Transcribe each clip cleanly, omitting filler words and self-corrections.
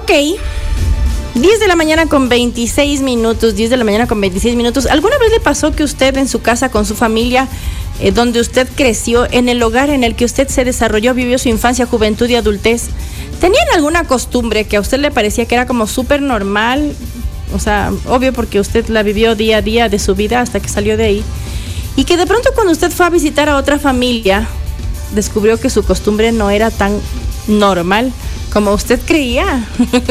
Ok. 10 de la mañana con 26 minutos, 10 de la mañana con 26 minutos. ¿Alguna vez le pasó que usted en su casa con su familia, donde usted creció, en el hogar en el que usted se desarrolló, vivió su infancia, juventud y adultez, tenían alguna costumbre que a usted le parecía que era como súper normal? O sea, obvio porque usted la vivió día a día de su vida hasta que salió de ahí. Y que de pronto cuando usted fue a visitar a otra familia, descubrió que su costumbre no era tan normal como usted creía.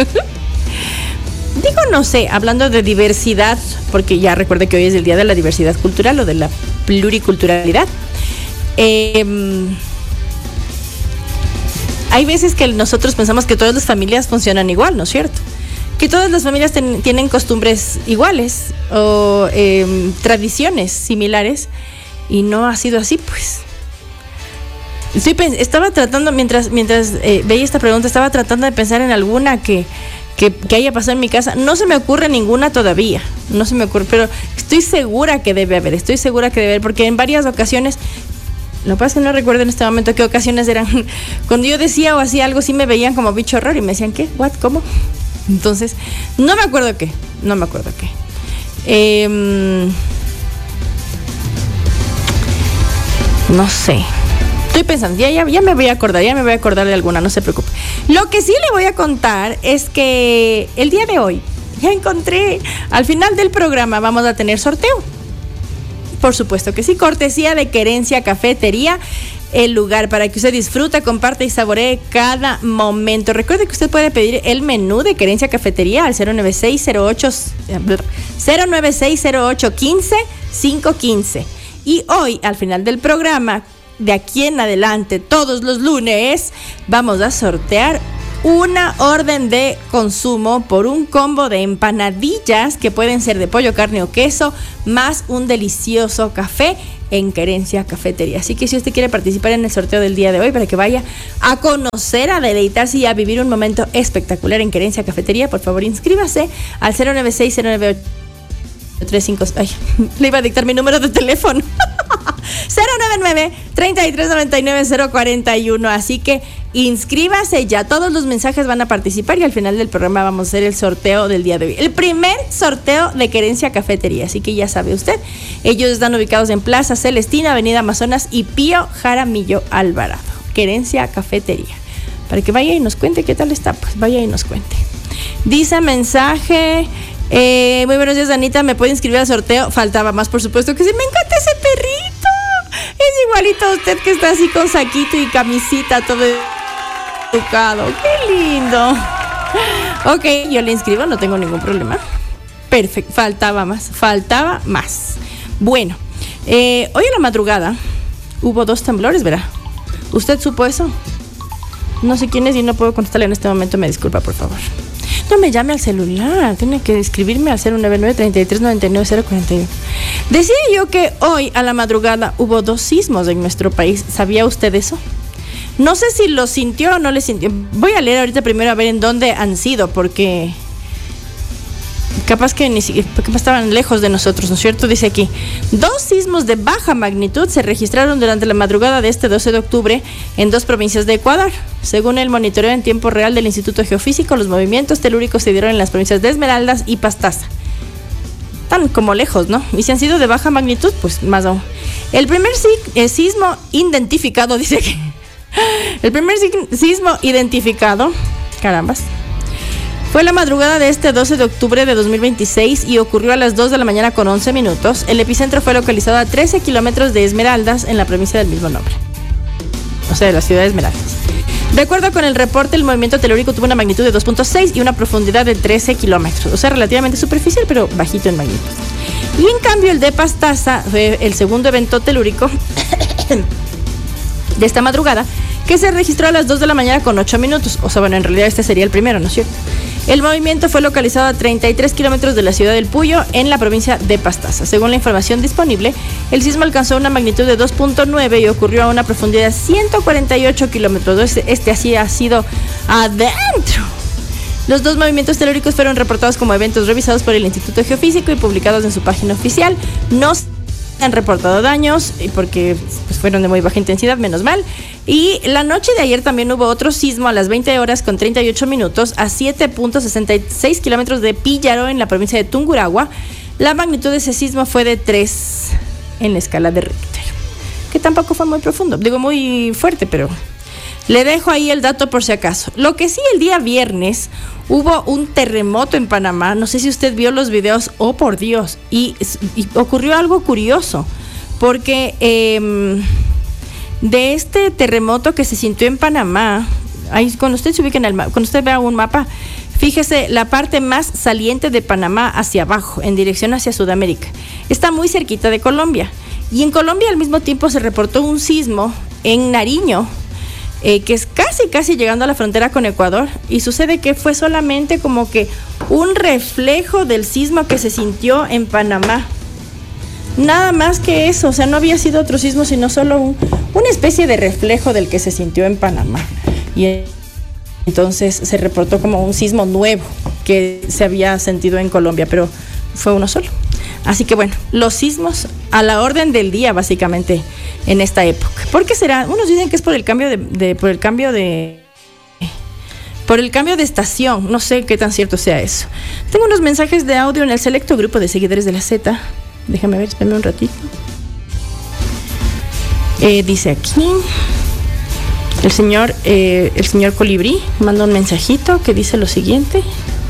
Digo, no sé, hablando de diversidad, porque ya recuerde que hoy es el Día de la Diversidad Cultural o de la Pluriculturalidad. Hay veces que nosotros pensamos que todas las familias funcionan igual, ¿no es cierto? Que todas las familias tienen costumbres iguales o tradiciones similares, y no ha sido así, pues. Estaba tratando, mientras veía esta pregunta, estaba tratando de pensar en alguna que haya pasado en mi casa. No se me ocurre ninguna todavía, no se me ocurre, pero estoy segura que debe haber, porque en varias ocasiones, lo que pasa es que no recuerdo en este momento qué ocasiones eran, cuando yo decía o hacía algo, sí me veían como bicho horror y me decían, ¿qué? ¿What? ¿Cómo? Entonces, no me acuerdo qué. No sé. Estoy pensando, ya me voy a acordar de alguna, no se preocupe. Lo que sí le voy a contar es que el día de hoy, ya encontré, al final del programa vamos a tener sorteo. Por supuesto que sí, cortesía de Querencia Cafetería, el lugar para que usted disfrute, comparte y saboree cada momento. Recuerde que usted puede pedir el menú de Querencia Cafetería al 0960815-515. Y hoy, al final del programa, de aquí en adelante, todos los lunes, vamos a sortear una orden de consumo por un combo de empanadillas que pueden ser de pollo, carne o queso, más un delicioso café en Querencia Cafetería. Así que si usted quiere participar en el sorteo del día de hoy, para que vaya a conocer, a deleitarse y a vivir un momento espectacular en Querencia Cafetería, por favor inscríbase al 096-098-35. Ay, le iba a dictar mi número de teléfono. 099-3399-041. Así que inscríbase ya. Todos los mensajes van a participar y al final del programa vamos a hacer el sorteo del día de hoy. El primer sorteo de Querencia Cafetería. Así que ya sabe usted. Ellos están ubicados en Plaza Celestina, Avenida Amazonas y Pío Jaramillo Alvarado. Querencia Cafetería. Para que vaya y nos cuente qué tal está. Pues vaya y nos cuente. Dice mensaje. Muy buenos días, Anita. ¿Me puede inscribir al sorteo? Faltaba más, por supuesto que sí. Me encanta ese perrito. Es igualito a usted, que está así con saquito y camisita, todo educado. ¡Qué lindo! Ok, yo le inscribo, no tengo ningún problema. Perfecto, faltaba más. Bueno, hoy en la madrugada hubo 2 temblores, ¿verdad? ¿Usted supo eso? No sé quién es y no puedo contestarle en este momento. Me disculpa, por favor. No me llame al celular, tiene que escribirme al 099-3399-041. Decía yo que hoy a la madrugada hubo 2 sismos en nuestro país. ¿Sabía usted eso? No sé si lo sintió o no le sintió. Voy a leer ahorita primero a ver en dónde han sido, porque capaz que estaban lejos de nosotros, ¿no es cierto? Dice aquí, 2 sismos de baja magnitud se registraron durante la madrugada de este 12 de octubre en 2 provincias de Ecuador. Según el monitoreo en tiempo real del Instituto Geofísico, los movimientos telúricos se dieron en las provincias de Esmeraldas y Pastaza. Tan como lejos, ¿no? Y si han sido de baja magnitud, pues más aún. El primer sismo identificado, dice que... El primer sismo identificado, carambas, fue la madrugada de este 12 de octubre de 2026 y ocurrió a las 2 de la mañana con 11 minutos. El epicentro fue localizado a 13 kilómetros de Esmeraldas, en la provincia del mismo nombre. O sea, de la ciudad de Esmeraldas. De acuerdo con el reporte, el movimiento telúrico tuvo una magnitud de 2.6 y una profundidad de 13 kilómetros. O sea, relativamente superficial, pero bajito en magnitud. Y en cambio, el de Pastaza fue el segundo evento telúrico de esta madrugada, que se registró a las 2 de la mañana con 8 minutos. O sea, bueno, en realidad este sería el primero, ¿no es cierto? El movimiento fue localizado a 33 kilómetros de la ciudad del Puyo, en la provincia de Pastaza. Según la información disponible, el sismo alcanzó una magnitud de 2.9 y ocurrió a una profundidad de 148 kilómetros. Este así ha sido adentro. Los 2 movimientos telúricos fueron reportados como eventos revisados por el Instituto Geofísico y publicados en su página oficial. No han reportado daños porque pues, fueron de muy baja intensidad, menos mal. Y la noche de ayer también hubo otro sismo a las 20 horas con 38 minutos a 7.66 kilómetros de Píllaro, en la provincia de Tungurahua. La magnitud de ese sismo fue de 3 en la escala de Richter, que tampoco fue muy profundo, digo muy fuerte, pero le dejo ahí el dato por si acaso. Lo que sí, el día viernes hubo un terremoto en Panamá. No sé si usted vio los videos, oh por Dios, y ocurrió algo curioso, porque de este terremoto que se sintió en Panamá, ahí, cuando usted se ubica en el mapa, cuando usted vea un mapa, fíjese la parte más saliente de Panamá hacia abajo, en dirección hacia Sudamérica. Está muy cerquita de Colombia. Y en Colombia al mismo tiempo se reportó un sismo en Nariño, que es casi llegando a la frontera con Ecuador, y sucede que fue solamente como que un reflejo del sismo que se sintió en Panamá. Nada más que eso, o sea, no había sido otro sismo, sino solo una especie de reflejo del que se sintió en Panamá. Y entonces se reportó como un sismo nuevo que se había sentido en Colombia, pero fue uno solo. Así que bueno, los sismos a la orden del día básicamente en esta época. ¿Por qué será? Unos dicen que es por el cambio por el cambio de estación. No sé qué tan cierto sea eso. Tengo unos mensajes de audio en el selecto grupo de seguidores de la Z. Déjame ver, espérame un ratito. Dice aquí el señor Colibrí manda un mensajito que dice lo siguiente.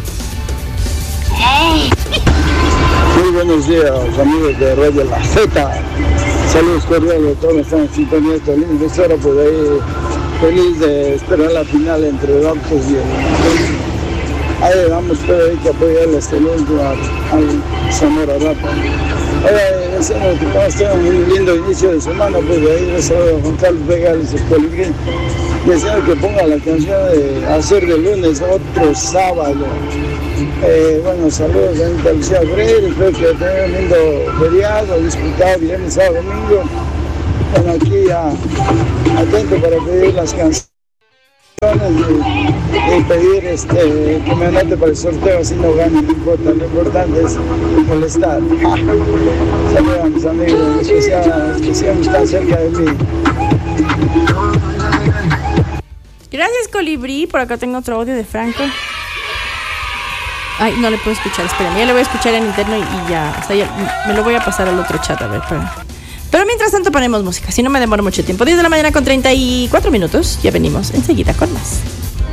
Muy buenos días, amigos de Radio La Z. Saludos cordiales a todos los que están en sintonía de esta linda hora, pues ahí feliz de esperar la final entre Doctors y el... Ahí vamos, pero hay que apoyarle hasta el último al Zamora Rapa. Ahora, deseamos que todos tengan un lindo inicio de semana, pues ahí les saludo a Juan Carlos Vega y sus Colibrí. Deseo que ponga la canción de Hacer de lunes otro sábado. Bueno, saludos a Anita Lucía Freire, creo que tener un lindo feriado, disfrutado viernes, sábado, domingo. Bueno, aquí ya atento para pedir las canciones y pedir que me anote para el sorteo, así no gane, no importa, lo importante es molestar. Saludos a mis amigos, especialmente están cerca de mí. Gracias, Colibrí. Por acá tengo otro audio de Franco. Ay, no le puedo escuchar, espérame, ya le voy a escuchar en interno y ya, o sea, ya me lo voy a pasar al otro chat, a ver, pero mientras tanto ponemos música, si no me demoro mucho tiempo. 10 de la mañana con 34 minutos, ya venimos enseguida con más.